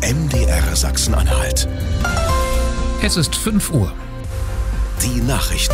MDR Sachsen-Anhalt. Es ist 5 Uhr. Die Nachrichten.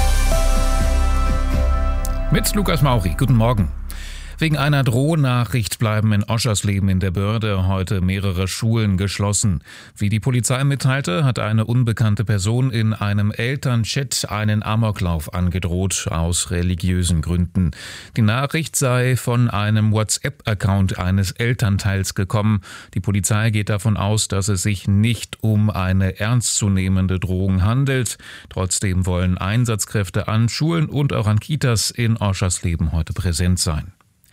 Mit Lukas Mauri. Guten Morgen. Wegen einer Drohnachricht bleiben in Oschersleben in der Börde heute mehrere Schulen geschlossen. Wie die Polizei mitteilte, hat eine unbekannte Person in einem Elternchat einen Amoklauf angedroht, aus religiösen Gründen. Die Nachricht sei von einem WhatsApp-Account eines Elternteils gekommen. Die Polizei geht davon aus, dass es sich nicht um eine ernstzunehmende Drohung handelt. Trotzdem wollen Einsatzkräfte an Schulen und auch an Kitas in Oschersleben heute präsent sein.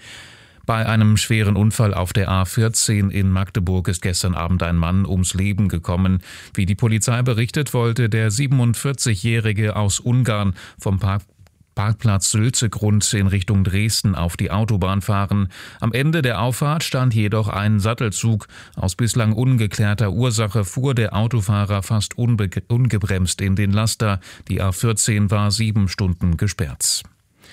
Bei einem schweren Unfall auf der A14 in Magdeburg ist gestern Abend ein Mann ums Leben gekommen. Wie die Polizei berichtet, wollte der 47-Jährige aus Ungarn vom Parkplatz Sülzegrund in Richtung Dresden auf die Autobahn fahren. Am Ende der Auffahrt stand jedoch ein Sattelzug. Aus bislang ungeklärter Ursache fuhr der Autofahrer fast ungebremst in den Laster. Die A14 war 7 Stunden gesperrt.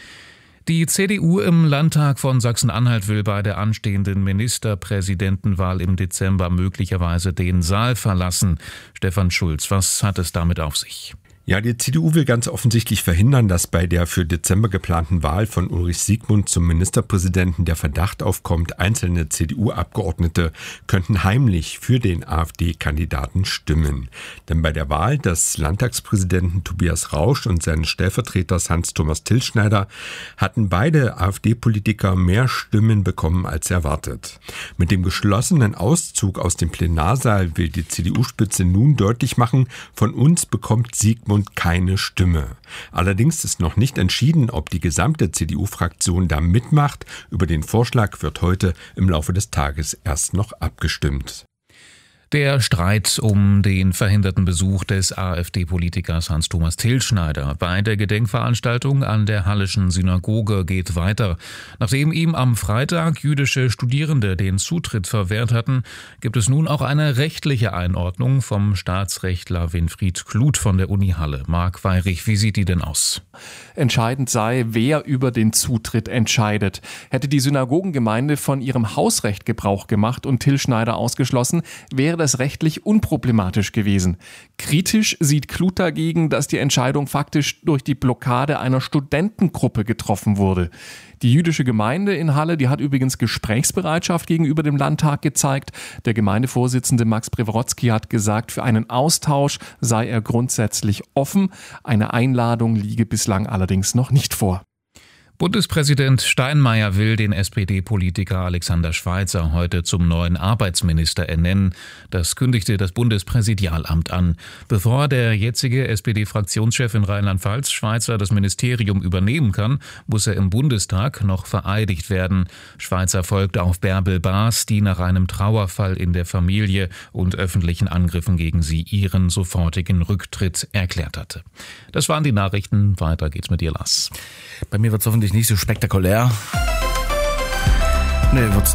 Die CDU im Landtag von Sachsen-Anhalt will bei der anstehenden Ministerpräsidentenwahl im Dezember möglicherweise den Saal verlassen. Stefan Schulz, was hat es damit auf sich? Ja, die CDU will ganz offensichtlich verhindern, dass bei der für Dezember geplanten Wahl von Ulrich Siegmund zum Ministerpräsidenten der Verdacht aufkommt, einzelne CDU-Abgeordnete könnten heimlich für den AfD-Kandidaten stimmen. Denn bei der Wahl des Landtagspräsidenten Tobias Rausch und seines Stellvertreters Hans-Thomas Tilschneider hatten beide AfD-Politiker mehr Stimmen bekommen als erwartet. Mit dem geschlossenen Auszug aus dem Plenarsaal will die CDU-Spitze nun deutlich machen, von uns bekommt Siegmund keine Stimme. Allerdings ist noch nicht entschieden, ob die gesamte CDU-Fraktion da mitmacht. Über den Vorschlag wird heute im Laufe des Tages erst noch abgestimmt. Der Streit um den verhinderten Besuch des AfD-Politikers Hans-Thomas Tilschneider bei der Gedenkveranstaltung an der Halleschen Synagoge geht weiter. Nachdem ihm am Freitag jüdische Studierende den Zutritt verwehrt hatten, gibt es nun auch eine rechtliche Einordnung vom Staatsrechtler Winfried Kluth von der Uni Halle. Marc Weyrich, wie sieht die denn aus? Entscheidend sei, wer über den Zutritt entscheidet. Hätte die Synagogengemeinde von ihrem Hausrecht Gebrauch gemacht und Tilschneider ausgeschlossen, wäre das rechtlich unproblematisch gewesen. Kritisch sieht Kluth dagegen, dass die Entscheidung faktisch durch die Blockade einer Studentengruppe getroffen wurde. Die jüdische Gemeinde in Halle, die hat übrigens Gesprächsbereitschaft gegenüber dem Landtag gezeigt. Der Gemeindevorsitzende Max Prewodzki hat gesagt, für einen Austausch sei er grundsätzlich offen. Eine Einladung liege bislang allerdings noch nicht vor. Bundespräsident Steinmeier will den SPD-Politiker Alexander Schweitzer heute zum neuen Arbeitsminister ernennen. Das kündigte das Bundespräsidialamt an. Bevor der jetzige SPD-Fraktionschef in Rheinland-Pfalz Schweitzer das Ministerium übernehmen kann, muss er im Bundestag noch vereidigt werden. Schweitzer folgte auf Bärbel Baas, die nach einem Trauerfall in der Familie und öffentlichen Angriffen gegen sie ihren sofortigen Rücktritt erklärt hatte. Das waren die Nachrichten. Weiter geht's mit dir, Lars. Bei mir wird's hoffentlich nicht so spektakulär. Nee, wird's